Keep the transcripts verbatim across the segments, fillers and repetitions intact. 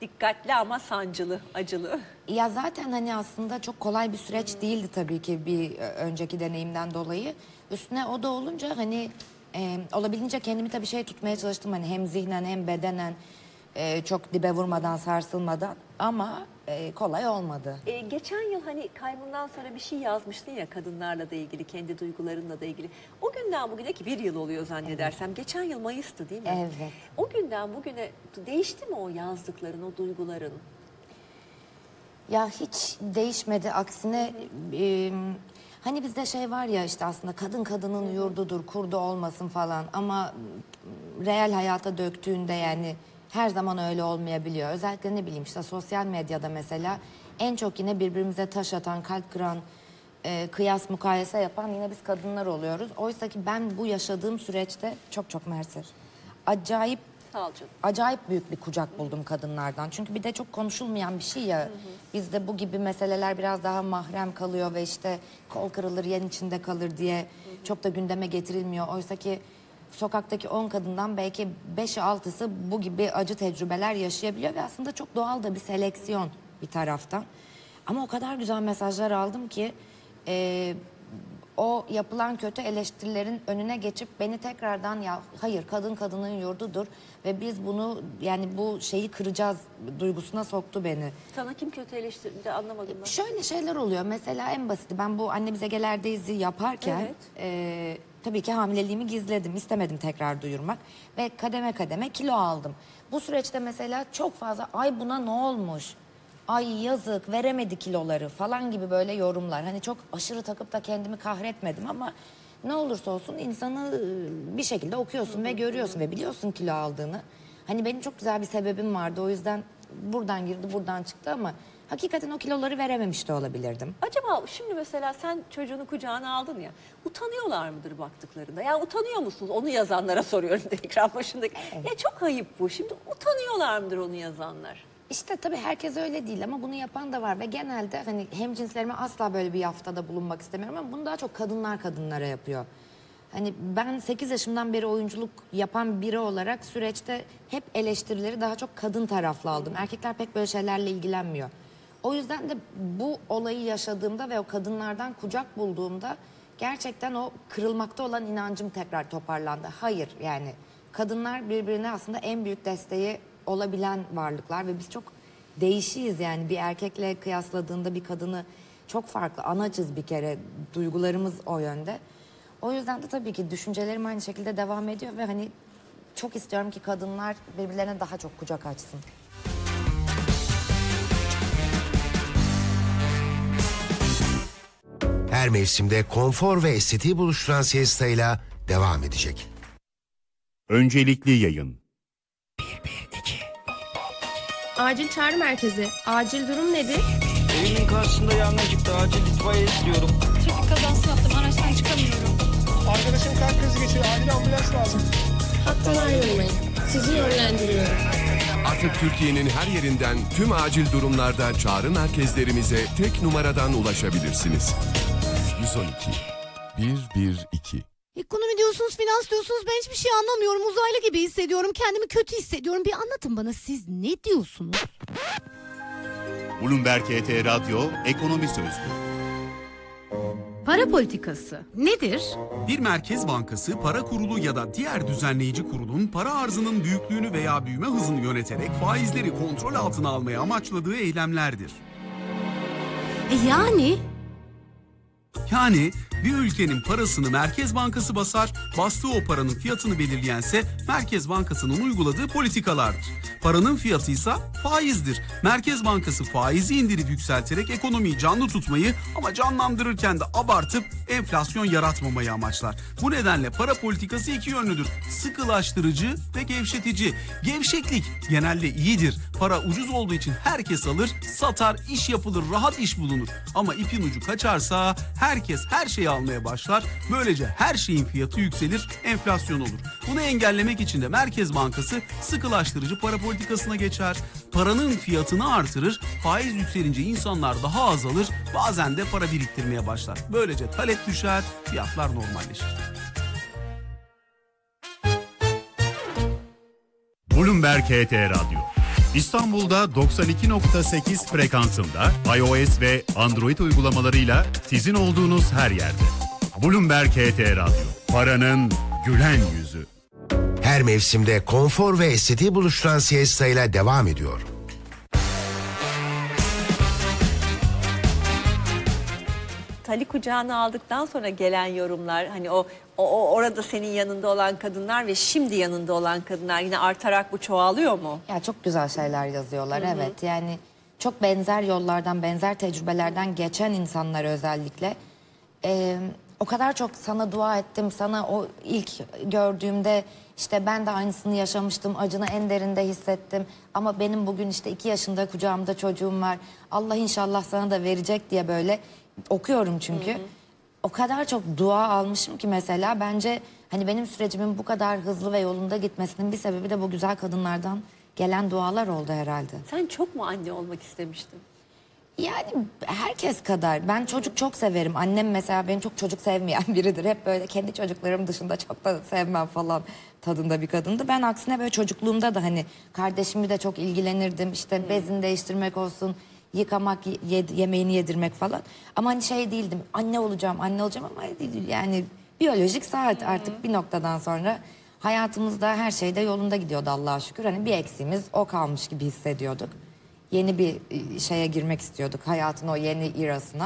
dikkatli ama sancılı, acılı. Ya zaten hani aslında çok kolay bir süreç değildi tabii ki bir önceki deneyimden dolayı. Üstüne o da olunca hani e, olabildiğince kendimi tabii şey tutmaya çalıştım. Hani hem zihnen hem bedenen e, çok dibe vurmadan, sarsılmadan, ama e, kolay olmadı. Ee, geçen yıl hani kaybından sonra bir şey yazmıştın ya, kadınlarla da ilgili, kendi duygularınla da ilgili. O günden bugüne, ki bir yıl oluyor zannedersem. Evet. Geçen yıl Mayıs'tı değil mi? Evet. O günden bugüne değişti mi o yazdıkların, o duyguların? Ya hiç değişmedi. Aksine e, hani bizde şey var ya, işte aslında kadın kadının yurdudur, kurdu olmasın falan, ama real hayata döktüğünde yani her zaman öyle olmayabiliyor. Özellikle ne bileyim işte sosyal medyada mesela en çok yine birbirimize taş atan, kalp kıran, e, kıyas mukayese yapan yine biz kadınlar oluyoruz. Oysa ki ben bu yaşadığım süreçte çok çok mersi. Acayip Sağ ol canım. Acayip büyük bir kucak buldum kadınlardan. Çünkü bir de çok konuşulmayan bir şey ya. Hı hı. Bizde bu gibi meseleler biraz daha mahrem kalıyor ve işte kol kırılır yen içinde kalır diye hı hı. çok da gündeme getirilmiyor. Oysa ki sokaktaki on kadından belki beşi altısı bu gibi acı tecrübeler yaşayabiliyor ve aslında çok doğal da bir seleksiyon bir taraftan. Ama o kadar güzel mesajlar aldım ki e, o yapılan kötü eleştirilerin önüne geçip beni tekrardan, ya hayır, kadın kadının yurdudur ve biz bunu, yani bu şeyi kıracağız duygusuna soktu beni. Sana kim kötü eleştirdi, anlamadım ben. Şöyle şeyler oluyor mesela, en basiti, ben bu Anne Bize Geler'deyizi yaparken evet. e, tabii ki hamileliğimi gizledim, istemedim tekrar duyurmak ve kademe kademe kilo aldım. Bu süreçte mesela çok fazla ay buna ne olmuş, ay yazık veremedi kiloları falan gibi böyle yorumlar. Hani çok aşırı takıp da kendimi kahretmedim ama ne olursa olsun insanı bir şekilde okuyorsun hı-hı, ve görüyorsun hı-hı. ve biliyorsun kilo aldığını. Hani benim çok güzel bir sebebim vardı, o yüzden buradan girdi buradan çıktı ama hakikaten o kiloları verememiş de olabilirdim. Acaba şimdi mesela sen çocuğunu kucağına aldın ya, utanıyorlar mıdır baktıklarında? Yani utanıyor musunuz? Onu yazanlara soruyorum ekran başındaki. Evet. Ya çok ayıp bu. Şimdi utanıyorlar mıdır onu yazanlar? İşte tabii herkes öyle değil ama bunu yapan da var ve genelde hani hemcinslerime asla böyle bir yaftada bulunmak istemiyorum ama bunu daha çok kadınlar kadınlara yapıyor. Hani ben sekiz yaşımdan beri oyunculuk yapan biri olarak süreçte hep eleştirileri daha çok kadın taraflı aldım. Erkekler pek böyle şeylerle ilgilenmiyor. O yüzden de bu olayı yaşadığımda ve o kadınlardan kucak bulduğumda gerçekten o kırılmakta olan inancım tekrar toparlandı. Hayır, yani kadınlar birbirine aslında en büyük desteği olabilen varlıklar ve biz çok değişiyiz, yani bir erkekle kıyasladığında bir kadını çok farklı, anacız bir kere, duygularımız o yönde. O yüzden de tabii ki düşüncelerim aynı şekilde devam ediyor ve hani çok istiyorum ki kadınlar birbirlerine daha çok kucak açsın. Her mevsimde konfor ve estetiği buluşturan siestayla devam edecek. Öncelikli yayın. bir bir iki Acil çağrı merkezi. Acil durum nedir? Evimin karşısında yangın çıktı. Acil itfaiye istiyorum. Trafik kazası yaptım. Araçtan çıkamıyorum. Arkadaşım kalp krizi geçiriyor. Acil ambulans lazım. Hattan ayrılmayın. Sizi yönlendiriyorum. Artık Türkiye'nin her yerinden tüm acil durumlarda çağrı merkezlerimize tek numaradan ulaşabilirsiniz. yüz on iki bir bir iki. Ekonomi diyorsunuz, finans diyorsunuz. Ben hiçbir şey anlamıyorum. Uzaylı gibi hissediyorum. Kendimi kötü hissediyorum. Bir anlatın bana, siz ne diyorsunuz? Bloomberg H T Radyo Ekonomi Sözlüğü. Para politikası nedir? Bir merkez bankası, para kurulu ya da diğer düzenleyici kurulun para arzının büyüklüğünü veya büyüme hızını yöneterek faizleri kontrol altına almaya amaçladığı eylemlerdir. E yani? Yani bir ülkenin parasını Merkez Bankası basar, bastığı o paranın fiyatını belirleyense Merkez Bankası'nın uyguladığı politikalardır. Paranın fiyatıysa faizdir. Merkez Bankası faizi indirip yükselterek ekonomiyi canlı tutmayı ama canlandırırken de abartıp enflasyon yaratmamayı amaçlar. Bu nedenle para politikası iki yönlüdür. Sıkılaştırıcı ve gevşetici. Gevşeklik genelde iyidir. Para ucuz olduğu için herkes alır, satar, iş yapılır, rahat iş bulunur. Ama ipin ucu kaçarsa herkes her şeyi almaya başlar. Böylece her şeyin fiyatı yükselir, enflasyon olur. Bunu engellemek için de Merkez Bankası sıkılaştırıcı para politikasına geçer. Paranın fiyatını artırır, faiz yükselince insanlar daha az alır, bazen de para biriktirmeye başlar. Böylece talep düşer, fiyatlar normalleşir. Bloomberg H T Radyo. İstanbul'da doksan iki nokta sekiz frekansında iOS ve Android uygulamalarıyla sizin olduğunuz her yerde. Bloomberg H T Radyo. Paranın gülen yüzü. Her mevsimde konfor ve estetiği buluşturan siesta ile devam ediyor. Tali kucağına aldıktan sonra gelen yorumlar, hani o, o, o orada senin yanında olan kadınlar ve şimdi yanında olan kadınlar yine artarak bu çoğalıyor mu? Ya çok güzel şeyler yazıyorlar, Hı hı. evet. Yani çok benzer yollardan, benzer tecrübelerden geçen insanlar özellikle. Ee, o kadar çok sana dua ettim, sana o ilk gördüğümde işte ben de aynısını yaşamıştım, acını en derinde hissettim. Ama benim bugün işte iki yaşında kucağımda çocuğum var. Allah inşallah sana da verecek diye böyle okuyorum çünkü. Hı hı. O kadar çok dua almışım ki mesela bence hani benim sürecimin bu kadar hızlı ve yolunda gitmesinin bir sebebi de bu güzel kadınlardan gelen dualar oldu herhalde. Sen çok mu anne olmak istemiştin? Yani herkes kadar. Ben çocuk çok severim. Annem mesela benim çok çocuk sevmeyen biridir. Hep böyle kendi çocuklarım dışında çok da sevmem falan tadında bir kadındı. Ben aksine böyle çocukluğumda da hani kardeşimi de çok ilgilenirdim. İşte hmm. bezini değiştirmek olsun, yıkamak, ye yemeğini yedirmek falan. Ama hani şey değildim. Anne olacağım, anne olacağım ama yani biyolojik saat hmm. artık bir noktadan sonra hayatımızda her şey de yolunda gidiyordu Allah'a şükür. Hani bir eksiğimiz o kalmış gibi hissediyorduk. Yeni bir şeye girmek istiyorduk, hayatın o yeni irasına.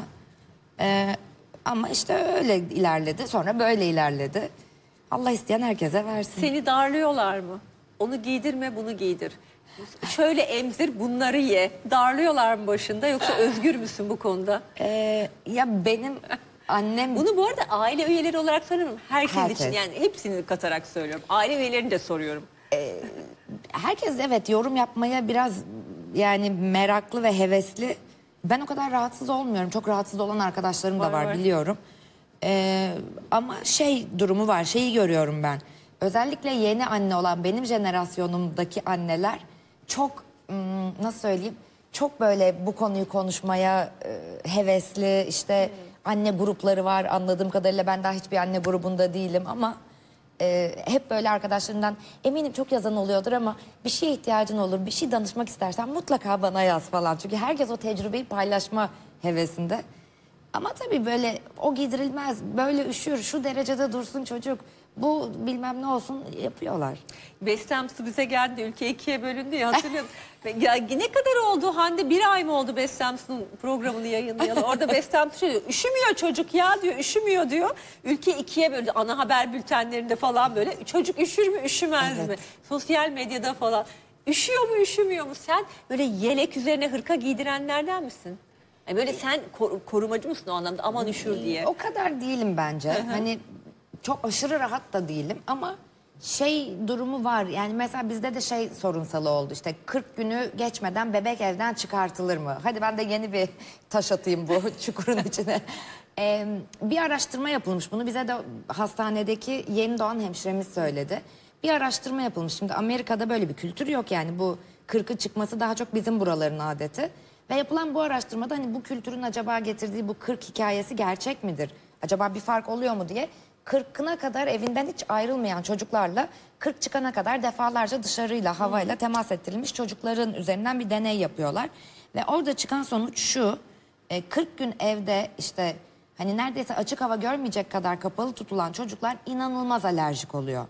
Ee, ama işte öyle ilerledi, sonra böyle ilerledi. Allah isteyen herkese versin. Seni darlıyorlar mı? Onu giydirme, bunu giydir. Şöyle emzir, bunları ye. Darlıyorlar mı başında, yoksa özgür müsün bu konuda? Ee, ya benim annem... Bunu bu arada aile üyeleri olarak soruyorum. Herkes, Herkes için, yani hepsini katarak söylüyorum. Aile üyelerini de soruyorum. Ee, herkes evet yorum yapmaya biraz yani meraklı ve hevesli. Ben o kadar rahatsız olmuyorum. Çok rahatsız olan arkadaşlarım da var, var biliyorum. Ee, ama şey durumu var, şeyi görüyorum ben. Özellikle yeni anne olan benim jenerasyonumdaki anneler çok nasıl söyleyeyim, çok böyle bu konuyu konuşmaya e, hevesli. İşte hmm. anne grupları var, anladığım kadarıyla ben daha hiçbir anne grubunda değilim ama e, hep böyle arkadaşlarımdan eminim çok yazan oluyordur ama bir şeye ihtiyacın olur, bir şey danışmak istersen mutlaka bana yaz falan. Çünkü herkes o tecrübeyi paylaşma hevesinde. Ama tabii böyle o giydirilmez, böyle üşür, şu derecede dursun çocuk, bu bilmem ne olsun yapıyorlar. Bestem Su bize geldi, ülke ikiye bölündü ya, hatırlıyorum. Ya ne kadar oldu Hande, bir ay mı oldu Bestem Su'nun programını yayınlayalı? Orada Bestem Su diyor, üşümüyor çocuk ya diyor, üşümüyor diyor. Ülke ikiye böldü, ana haber bültenlerinde falan böyle. Çocuk üşür mü üşümez evet. mi? Sosyal medyada falan. Üşüyor mu üşümüyor mu? Sen böyle yelek üzerine hırka giydirenlerden misin? Yani böyle sen kor korumacı mısın o anlamda, aman üşür diye? O kadar değilim bence. Hı hı. Hani çok aşırı rahat da değilim ama şey durumu var. Yani mesela bizde de şey sorunsalı oldu. İşte kırk günü geçmeden bebek evden çıkartılır mı? Hadi ben de yeni bir taş atayım bu çukurun içine. Ee, bir araştırma yapılmış. Bunu bize de hastanedeki yeni doğan hemşiremiz söyledi. Bir araştırma yapılmış. Şimdi Amerika'da böyle bir kültür yok yani. Bu kırkı çıkması daha çok bizim buraların adeti. Ve yapılan bu araştırmada hani bu kültürün acaba getirdiği bu kırk hikayesi gerçek midir? Acaba bir fark oluyor mu diye kırkına kadar evinden hiç ayrılmayan çocuklarla kırk çıkana kadar defalarca dışarıyla, havayla temas ettirilmiş çocukların üzerinden bir deney yapıyorlar. Ve orada çıkan sonuç şu, kırk gün evde işte hani neredeyse açık hava görmeyecek kadar kapalı tutulan çocuklar inanılmaz alerjik oluyor.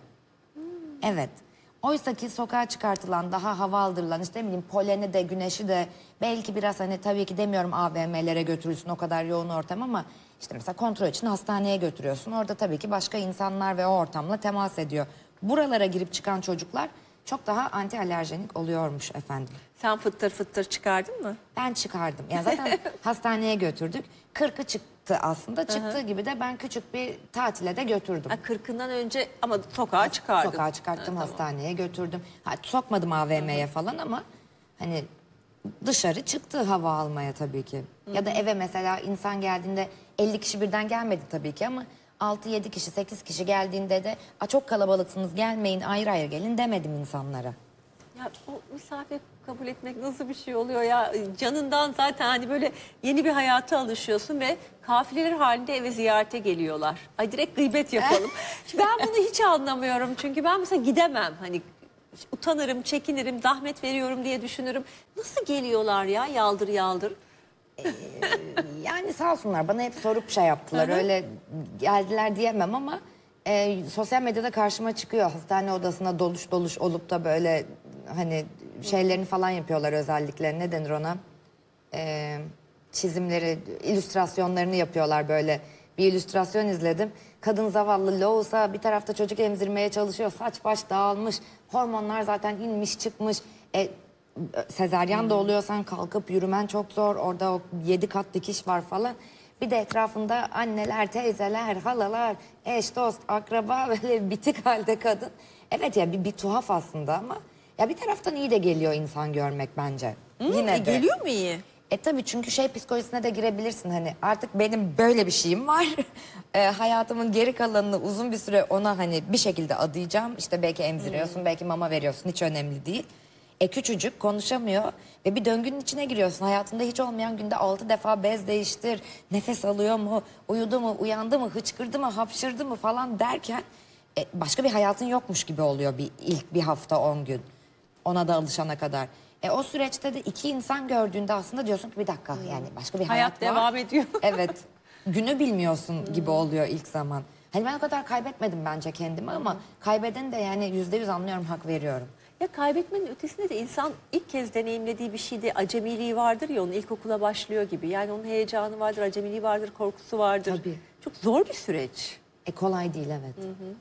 Evet. Oysa ki sokağa çıkartılan, daha hava aldırılan, işte ne bileyim poleni de, güneşi de, belki biraz hani tabii ki demiyorum A V M'lere götürülsün o kadar yoğun ortam ama işte mesela kontrol için hastaneye götürüyorsun. Orada tabii ki başka insanlar ve o ortamla temas ediyor. Buralara girip çıkan çocuklar çok daha anti alerjenik oluyormuş efendim. Sen fıttır fıttır çıkardın mı? Ben çıkardım. Yani zaten hastaneye götürdük. Kırkı çıktı aslında. Çıktığı gibi de ben küçük bir tatile de götürdüm. Ha, kırkından önce ama sokağa çıkardın. Sokağa çıkarttım, ha, hastaneye tamam. götürdüm. Ha, sokmadım A V M'ye falan ama hani dışarı çıktı hava almaya tabii ki. Hı-hı. Ya da eve mesela insan geldiğinde elli kişi birden gelmedi tabii ki ama altı yedi kişi, sekiz kişi geldiğinde de çok kalabalıksınız gelmeyin, ayrı ayrı gelin demedim insanlara. Ya o misafir kabul etmek nasıl bir şey oluyor ya? Canından zaten hani böyle yeni bir hayata alışıyorsun ve kafileler halinde eve ziyarete geliyorlar. Ay direkt gıybet yapalım. Ben bunu hiç anlamıyorum çünkü ben mesela gidemem hani utanırım, çekinirim, zahmet veriyorum diye düşünürüm. Nasıl geliyorlar ya yaldır yaldır? Yani sağ olsunlar bana hep sorup şey yaptılar. Öyle geldiler diyemem ama e, sosyal medyada karşıma çıkıyor. Hastane odasına doluş doluş olup da böyle hani şeylerini falan yapıyorlar özellikle. Ne denir ona? E, çizimleri, illüstrasyonlarını yapıyorlar böyle. Bir illüstrasyon izledim. Kadın zavallı loğusa bir tarafta çocuk emzirmeye çalışıyor. Saç baş dağılmış. Hormonlar zaten inmiş çıkmış. E, sezaryen de oluyorsan kalkıp yürümen çok zor. Orada o yedi kat dikiş var falan. Bir de etrafında anneler, teyzeler, halalar, eş, dost, akraba böyle bitik halde kadın. Evet ya bir, bir tuhaf aslında ama ya bir taraftan iyi de geliyor insan görmek bence. Hmm, Yine e, de. Geliyor mu iyi? E tabii çünkü şey psikolojisine de girebilirsin hani artık benim böyle bir şeyim var. e, hayatımın geri kalanını uzun bir süre ona hani bir şekilde adayacağım. İşte belki emziriyorsun, belki mama veriyorsun, hiç önemli değil. E küçücük konuşamıyor ve bir döngünün içine giriyorsun. Hayatında hiç olmayan günde altı defa bez değiştir, nefes alıyor mu, uyudu mu, uyandı mı, hıçkırdı mı, hapşırdı mı falan derken e, başka bir hayatın yokmuş gibi oluyor bir ilk bir hafta on gün. Ona da alışana kadar. E o süreçte de iki insan gördüğünde aslında diyorsun ki bir dakika yani başka bir hayat, Hayat var. devam ediyor. Evet. Günü bilmiyorsun gibi oluyor ilk zaman. Hani ben o kadar kaybetmedim bence kendimi ama kaybeden de yani yüzde yüz anlıyorum, hak veriyorum. Ya kaybetmenin ötesinde de insan ilk kez deneyimlediği bir şeyde acemiliği vardır ya, onun ilkokula başlıyor gibi. Yani onun heyecanı vardır, acemiliği vardır, korkusu vardır. Tabii. Çok zor bir süreç. E kolay değil evet. Hı hı.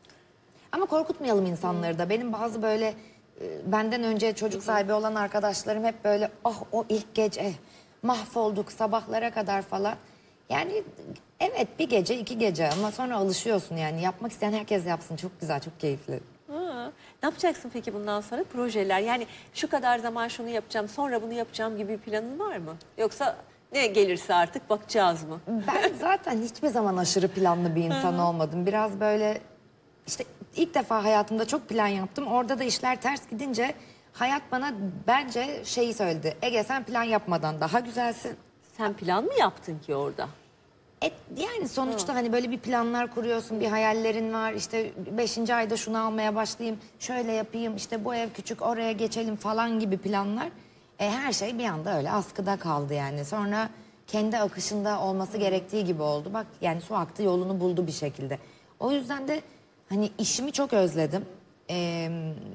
Ama korkutmayalım insanları da. Benim bazı böyle e, benden önce çocuk sahibi olan arkadaşlarım hep böyle ah o ilk gece mahvolduk sabahlara kadar falan. Yani evet bir gece iki gece ama sonra alışıyorsun yani. Yapmak isteyen herkes yapsın, çok güzel, çok keyifli. Ha. Ne yapacaksın peki bundan sonra? Projeler yani şu kadar zaman şunu yapacağım sonra bunu yapacağım gibi bir planın var mı? Yoksa ne gelirse artık bakacağız mı? Ben zaten hiçbir zaman aşırı planlı bir insan olmadım. Biraz böyle işte ilk defa hayatımda çok plan yaptım. Orada da işler ters gidince hayat bana bence şeyi söyledi. Ege sen plan yapmadan daha güzelsin. Sen plan mı yaptın ki orada? E, yani sonuçta hani böyle bir planlar kuruyorsun, bir hayallerin var. İşte beşinci ayda şunu almaya başlayayım, şöyle yapayım, işte bu ev küçük oraya geçelim falan gibi planlar. E, her şey bir anda öyle askıda kaldı yani. Sonra kendi akışında olması gerektiği gibi oldu. Bak yani su aktı yolunu buldu bir şekilde. O yüzden de hani işimi çok özledim. E,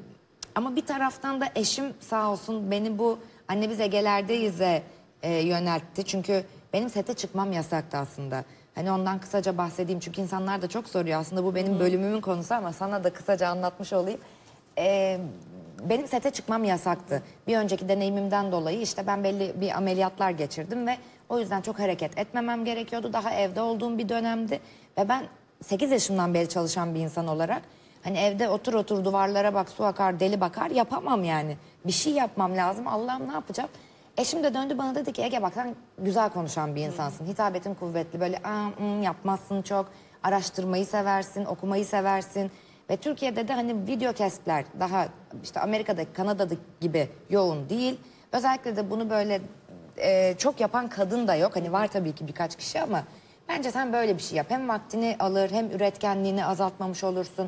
ama bir taraftan da eşim sağ olsun beni bu Anne Biz Ege'lerdeyiz'e e, yöneltti. Çünkü benim sete çıkmam yasaktı aslında. Hani ondan kısaca bahsedeyim çünkü insanlar da çok soruyor. Aslında bu benim bölümümün konusu ama sana da kısaca anlatmış olayım. Ee, benim sete çıkmam yasaktı. Bir önceki deneyimimden dolayı işte ben belli bir ameliyatlar geçirdim ve o yüzden çok hareket etmemem gerekiyordu. Daha evde olduğum bir dönemdi ve ben sekiz yaşımdan beri çalışan bir insan olarak hani evde otur otur duvarlara bak su akar deli bakar yapamam yani. Bir şey yapmam lazım. Allah'ım ne yapacağım? Eşim de döndü bana dedi ki Ege bak sen güzel konuşan bir insansın. Hitabetin kuvvetli böyle aa, mm, yapmazsın çok. Araştırmayı seversin, okumayı seversin. Ve Türkiye'de de hani video kesitler daha işte Amerika'daki, Kanada'daki gibi yoğun değil. Özellikle de bunu böyle e, çok yapan kadın da yok. Hani var tabii ki birkaç kişi ama bence sen böyle bir şey yap. Hem vaktini alır hem üretkenliğini azaltmamış olursun.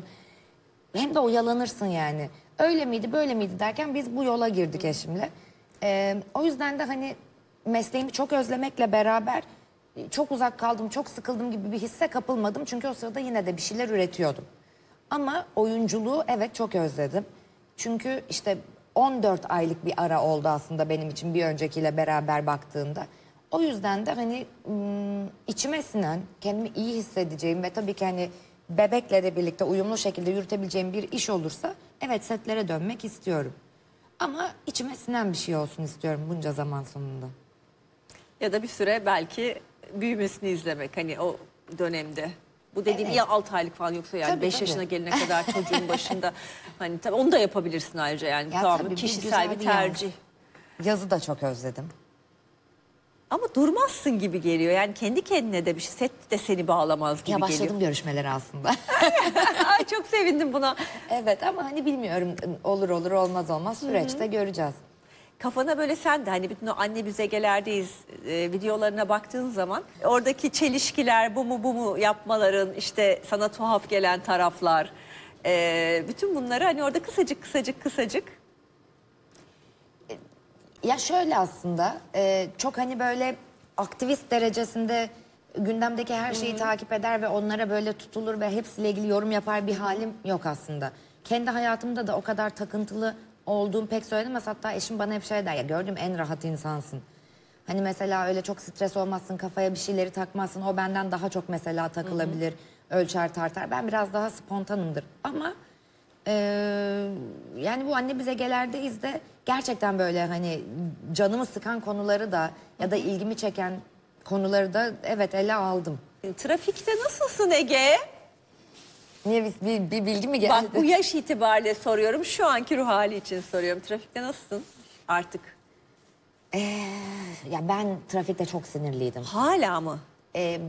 Hem de oyalanırsın yani. Öyle miydi böyle miydi derken biz bu yola girdik eşimle. Ee, o yüzden de hani mesleğimi çok özlemekle beraber çok uzak kaldım, çok sıkıldım gibi bir hisse kapılmadım. Çünkü o sırada yine de bir şeyler üretiyordum. Ama oyunculuğu evet çok özledim. Çünkü işte on dört aylık bir ara oldu aslında benim için bir öncekiyle beraber baktığında. O yüzden de hani içime sinen, kendimi iyi hissedeceğim ve tabii ki hani bebekle de birlikte uyumlu şekilde yürütebileceğim bir iş olursa evet setlere dönmek istiyorum. Ama içime sinen bir şey olsun istiyorum bunca zaman sonunda. Ya da bir süre belki büyümesini izlemek hani o dönemde. Bu dediğin Evet. ya altı aylık falan yoksa yani Tabii, beş tabii. yaşına gelene kadar çocuğun başında. Hani tabii onu da yapabilirsin ayrıca yani. Ya Tamam tabii, bu kişisel güzel bir bir yaz. tercih. Yazı da çok özledim. Ama durmazsın gibi geliyor. Yani kendi kendine de bir şey. Set de seni bağlamaz gibi Ya başladım geliyor. görüşmelere aslında. Ay çok sevindim buna. Evet ama hani bilmiyorum olur olur olmaz olmaz süreçte göreceğiz. Kafana böyle sen de hani bütün o Anne Biz Ege'lerdeyiz e, videolarına baktığın zaman oradaki çelişkiler bu mu bu mu yapmaların işte sana tuhaf gelen taraflar Ee, bütün bunları hani orada kısacık kısacık kısacık. Ya şöyle aslında e, çok hani böyle aktivist derecesinde gündemdeki her şeyi Hı-hı. takip eder ve onlara böyle tutulur ve hepsiyle ilgili yorum yapar bir halim yok aslında. Kendi hayatımda da o kadar takıntılı olduğum pek söylemez. Hatta eşim bana hep şey der, ya gördüğüm en rahat insansın. Hani mesela öyle çok stres olmazsın, kafaya bir şeyleri takmazsın. O benden daha çok mesela takılabilir, Hı-hı. ölçer tartar. Ben biraz daha spontanımdır ama e, yani bu Anne Biz Ege'lerdeyiz de gerçekten böyle hani canımı sıkan konuları da ya da ilgimi çeken konuları da evet ele aldım. Trafikte nasılsın Ege? Niye bir, bir, bir bilgi mi geldi? Bak bu yaş itibariyle soruyorum. Şu anki ruh hali için soruyorum. Trafikte nasılsın artık? Ee, ya ben trafikte çok sinirliydim. Hala mı? Ee,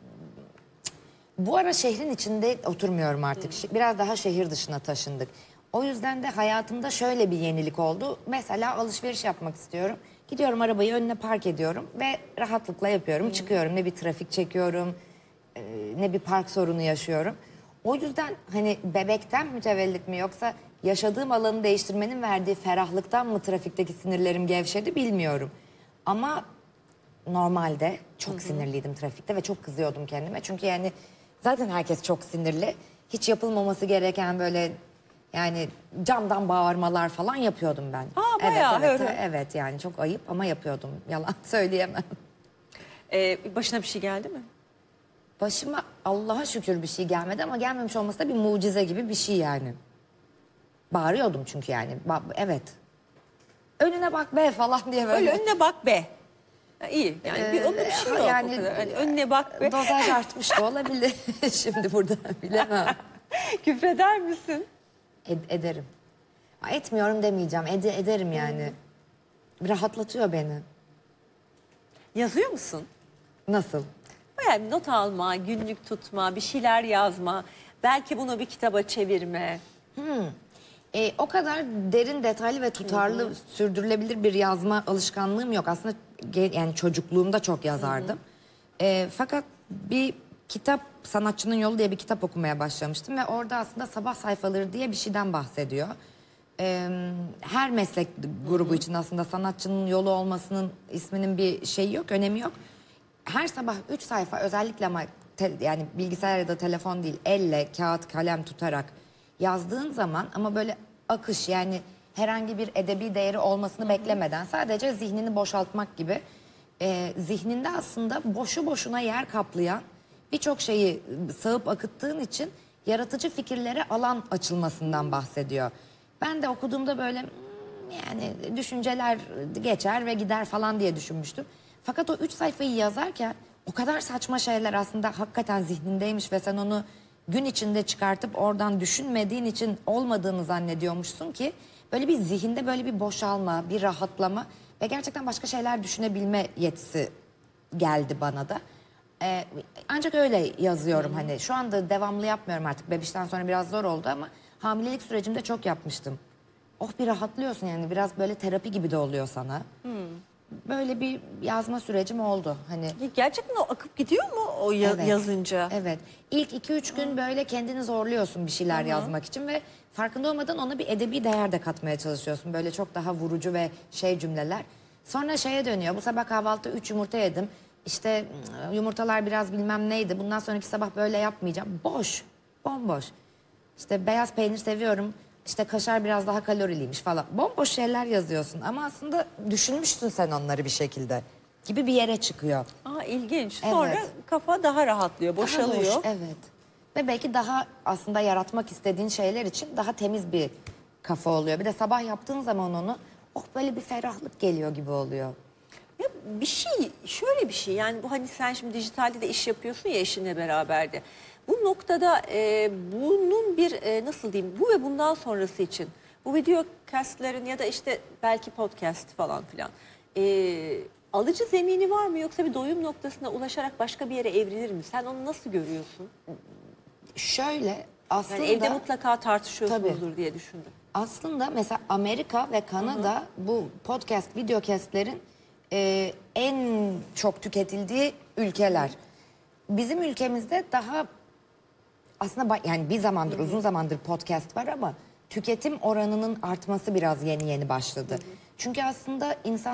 bu ara şehrin içinde oturmuyorum artık. Hmm. Biraz daha şehir dışına taşındık. O yüzden de hayatımda şöyle bir yenilik oldu. Mesela alışveriş yapmak istiyorum. Gidiyorum, arabayı önüne park ediyorum ve rahatlıkla yapıyorum. Hmm. Çıkıyorum, ne bir trafik çekiyorum, ne bir park sorunu yaşıyorum. O yüzden hani bebekten mütevellit mi yoksa yaşadığım alanı değiştirmenin verdiği ferahlıktan mı trafikteki sinirlerim gevşedi bilmiyorum. Ama normalde çok Hı-hı. sinirliydim trafikte ve çok kızıyordum kendime. Çünkü yani zaten herkes çok sinirli. Hiç yapılmaması gereken böyle yani camdan bağırmalar falan yapıyordum ben. Aa, bayağı evet, evet, öyle. evet yani çok ayıp ama yapıyordum. Yalan söyleyemem. Ee, başına bir şey geldi mi? Başıma Allah'a şükür bir şey gelmedi ama gelmemiş olması da bir mucize gibi bir şey yani. Bağırıyordum çünkü yani. Ba evet. Önüne bak be falan diye böyle. Öyle önüne bak be. Ha, iyi yani ee, bir, onda bir şey yok yani, o kadar. Hani önüne bak be. Dozaj artmış da olabilir şimdi burada bilemem. Küfreder misin? Ed ederim. Etmiyorum demeyeceğim. Ed ederim yani. Hmm. Rahatlatıyor beni. Yazıyor musun? Nasıl? Yani not alma, günlük tutma, bir şeyler yazma. Belki bunu bir kitaba çevirme. Hmm. E, o kadar derin, detaylı ve tutarlı, Hı-hı. sürdürülebilir bir yazma alışkanlığım yok. Aslında yani çocukluğumda çok yazardım. E, fakat bir kitap, Sanatçının Yolu diye bir kitap okumaya başlamıştım. Ve orada aslında sabah sayfaları diye bir şeyden bahsediyor. E, her meslek grubu Hı-hı. için aslında sanatçının yolu olmasının isminin bir şeyi yok, önemi yok. Her sabah üç sayfa özellikle ama te, yani bilgisayar ya da telefon değil, elle, kağıt, kalem tutarak yazdığın zaman ama böyle akış yani herhangi bir edebi değeri olmasını beklemeden sadece zihnini boşaltmak gibi e, zihninde aslında boşu boşuna yer kaplayan birçok şeyi sağıp akıttığın için yaratıcı fikirlere alan açılmasından bahsediyor. Ben de okuduğumda böyle yani düşünceler geçer ve gider falan diye düşünmüştüm. Fakat o üç sayfayı yazarken o kadar saçma şeyler aslında hakikaten zihnindeymiş ve sen onu gün içinde çıkartıp oradan düşünmediğin için olmadığını zannediyormuşsun ki böyle bir zihinde böyle bir boşalma, bir rahatlama ve gerçekten başka şeyler düşünebilme yetisi geldi bana da. Ee, ancak öyle yazıyorum Hı-hı. hani şu anda devamlı yapmıyorum artık, bebişten sonra biraz zor oldu ama hamilelik sürecimde çok yapmıştım. Oh bir rahatlıyorsun yani, biraz böyle terapi gibi de oluyor sana. Hı. Böyle bir yazma sürecim oldu. Hani gerçekten o akıp gidiyor mu o ya evet, yazınca? Evet. İlk iki üç gün Hı. böyle kendini zorluyorsun bir şeyler Hı. yazmak için ve farkında olmadan ona bir edebi değer de katmaya çalışıyorsun. Böyle çok daha vurucu ve şey cümleler. Sonra şeye dönüyor. Bu sabah kahvaltıda üç yumurta yedim. İşte yumurtalar biraz bilmem neydi. Bundan sonraki sabah böyle yapmayacağım. Boş. Bomboş. İşte beyaz peynir seviyorum. İşte kaşar biraz daha kaloriliymiş falan. Bomboş şeyler yazıyorsun ama aslında düşünmüşsün sen onları bir şekilde gibi bir yere çıkıyor. Aa, ilginç. Sonra evet. kafa daha rahatlıyor, boşalıyor. Daha boş, evet. Ve belki daha aslında yaratmak istediğin şeyler için daha temiz bir kafa oluyor. Bir de sabah yaptığın zaman onu oh böyle bir ferahlık geliyor gibi oluyor. Ya bir şey, şöyle bir şey yani bu hani sen şimdi dijitalde de iş yapıyorsun ya eşinle beraber de. Bu noktada e, bunun bir e, nasıl diyeyim bu ve bundan sonrası için bu videocastlerin ya da işte belki podcast falan filan e, alıcı zemini var mı yoksa bir doyum noktasına ulaşarak başka bir yere evrilir mi? Sen onu nasıl görüyorsun? Şöyle aslında. Yani evde mutlaka tartışıyorsunuzdur tabii. diye düşündüm. Aslında mesela Amerika ve Kanada Hı-hı. bu podcast, videocastlerin e, en çok tüketildiği ülkeler. Bizim ülkemizde daha aslında ba- yani bir zamandır uzun zamandır podcast var ama tüketim oranının artması biraz yeni yeni başladı. Çünkü aslında insan